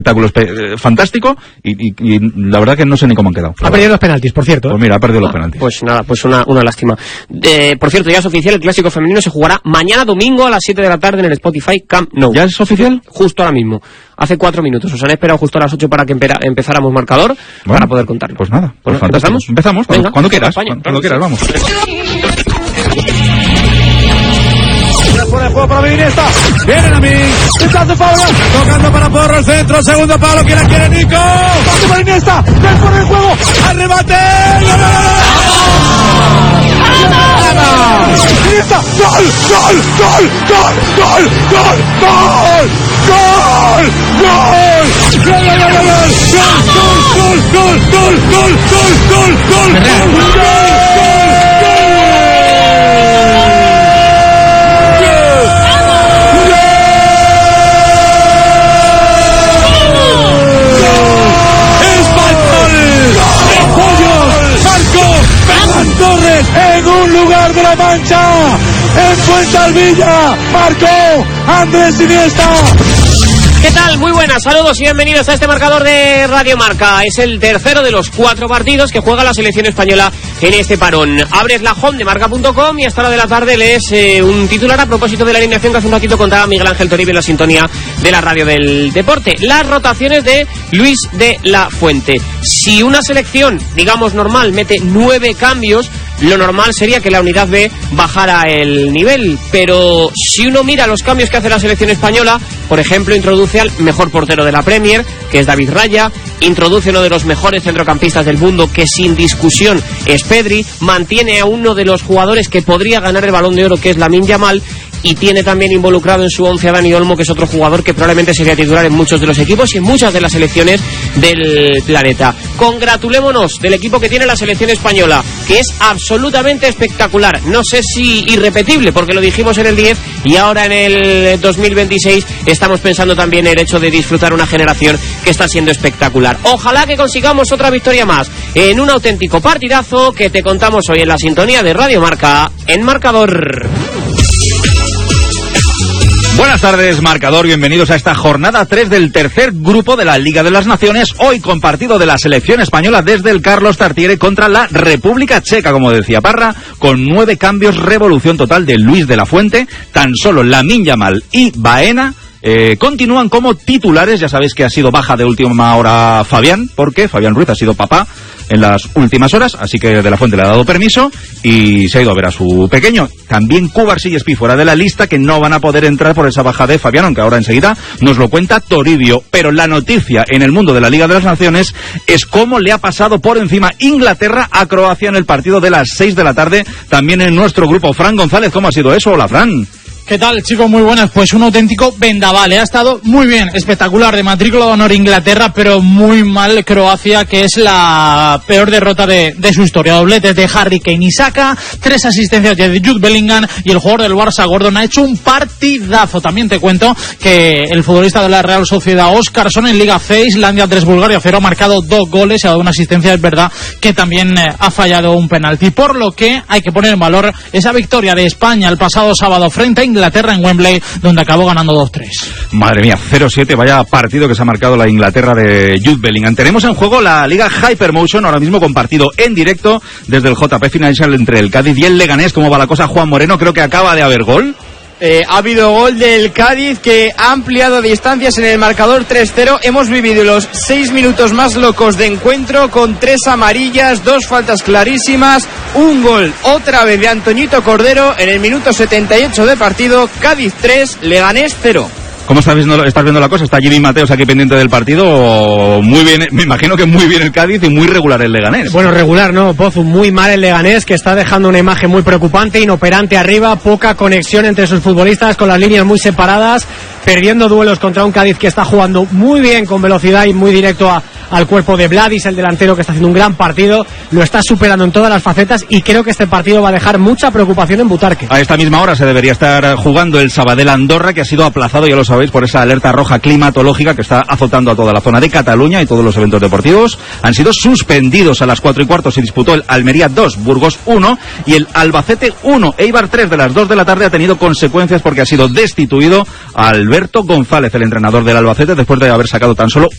espectáculo fantástico y la verdad que no sé ni cómo han quedado. Ha perdido los penaltis, por cierto. Pues mira, ha perdido los penaltis. Pues nada, pues una lástima. Por cierto, ya es oficial, el clásico femenino se jugará mañana domingo a las 7 de la tarde en el Spotify Camp Nou. ¿Ya es oficial? Justo ahora mismo. Hace 4 minutos. Os han esperado justo a las 8 para que empezáramos marcador, para poder contarlo. Pues nada, pues fantástico. ¿Empezamos? Cuando quieras. Cuando quieras, vamos. Por el juego para Iniesta. Vienen a mí. Intentando Pablo. Tocando para Porro el centro. Segundo palo. ¿Quién la quiere, Nico? Pase para Iniesta. Dentro del juego. Al remate. Iniesta. Gol. Gol. Gol. Gol. Gol. Gol. Gol. Gol. Gol. Gol. Gol. Gol. Gol. Gol. Gol. Torres en un lugar de la Mancha, en Fuensalvilla, marcó Andrés Iniesta. ¿Qué tal? Muy buenas, saludos y bienvenidos a este marcador de Radio Marca. Es el tercero de los 4 partidos que juega la selección española en este parón. Abres la home de marca.com y hasta la de la tarde lees un titular a propósito de la alineación que hace un ratito contaba Miguel Ángel Toribio en la sintonía de la radio del deporte. Las rotaciones de Luis de la Fuente. Si una selección, digamos normal, mete 9 cambios, lo normal sería que la unidad B bajara el nivel, pero si uno mira los cambios que hace la selección española, por ejemplo, introduce al mejor portero de la Premier, que es David Raya, introduce uno de los mejores centrocampistas del mundo, que sin discusión es Pedri, mantiene a uno de los jugadores que podría ganar el Balón de Oro, que es Lamine Yamal, y tiene también involucrado en su once a Dani Olmo, que es otro jugador que probablemente sería titular en muchos de los equipos y en muchas de las selecciones del planeta. Congratulémonos del equipo que tiene la selección española, que es absolutamente espectacular. No sé si irrepetible, porque lo dijimos en el 10 y ahora en el 2026 estamos pensando también en el hecho de disfrutar una generación que está siendo espectacular. Ojalá que consigamos otra victoria más en un auténtico partidazo que te contamos hoy en la sintonía de Radio Marca en Marcador. Buenas tardes, marcador, bienvenidos a esta jornada 3 del tercer grupo de la Liga de las Naciones, hoy con partido de la selección española desde el Carlos Tartiere contra la República Checa, como decía Parra, con 9 cambios, revolución total de Luis de la Fuente, tan solo Lamine Yamal y Baena continúan como titulares. Ya sabéis que ha sido baja de última hora Fabián, porque Fabián Ruiz ha sido papá en las últimas horas, así que De la Fuente le ha dado permiso y se ha ido a ver a su pequeño. También Cubarsí y Espí fuera de la lista, que no van a poder entrar por esa baja de Fabián, aunque ahora enseguida nos lo cuenta Toribio. Pero la noticia en el mundo de la Liga de las Naciones es cómo le ha pasado por encima Inglaterra a Croacia en el partido de las 6 de la tarde, también en nuestro grupo. Fran González, ¿cómo ha sido eso? Hola, Fran. ¿Qué tal, chicos? Muy buenas. Pues un auténtico vendaval. Ha estado muy bien, espectacular, de matrícula de honor Inglaterra, pero muy mal Croacia, que es la peor derrota de su historia. Dobletes de Harry Kane y Saka, 3 asistencias de Jude Bellingham, y el jugador del Barça, Gordon, ha hecho un partidazo. También te cuento que el futbolista de la Real Sociedad, Óscarson, en Liga C, Islandia 3, Bulgaria 0, ha marcado 2 goles y ha dado una asistencia. Es verdad que también ha fallado un penalti, por lo que hay que poner en valor esa victoria de España el pasado sábado frente a Inglaterra en Wembley, donde acabó ganando 2-3. Madre mía, 0-7, vaya partido que se ha marcado la Inglaterra de Jude Bellingham. Tenemos en juego la Liga Hypermotion, ahora mismo con partido en directo desde el JP Financial entre el Cádiz y el Leganés. ¿Cómo va la cosa, Juan Moreno? Creo que acaba de haber gol. Ha habido gol del Cádiz, que ha ampliado distancias en el marcador 3-0. Hemos vivido los 6 minutos más locos de encuentro, con 3 amarillas, 2 faltas clarísimas, un gol otra vez de Antoñito Cordero en el minuto 78 de partido. Cádiz 3, Leganés 0. ¿Cómo estás viendo la cosa? ¿Está Jimmy Mateos aquí pendiente del partido? Muy bien, me imagino que muy bien el Cádiz y muy regular el Leganés. Bueno, regular no, Pozu, muy mal el Leganés, que está dejando una imagen muy preocupante, inoperante arriba, poca conexión entre sus futbolistas, con las líneas muy separadas, perdiendo duelos contra un Cádiz que está jugando muy bien, con velocidad y muy directo al cuerpo de Vladis, el delantero, que está haciendo un gran partido, lo está superando en todas las facetas, y creo que este partido va a dejar mucha preocupación en Butarque. A esta misma hora se debería estar jugando el Sabadell-Andorra, que ha sido aplazado, ya lo sabéis, por esa alerta roja climatológica que está azotando a toda la zona de Cataluña, y todos los eventos deportivos han sido suspendidos. A las 4:15 se disputó el Almería 2, Burgos 1 y el Albacete 1, Eibar 3. De las 2 de la tarde ha tenido consecuencias porque ha sido destituido Alberto González, el entrenador del Albacete, después de haber sacado tan solo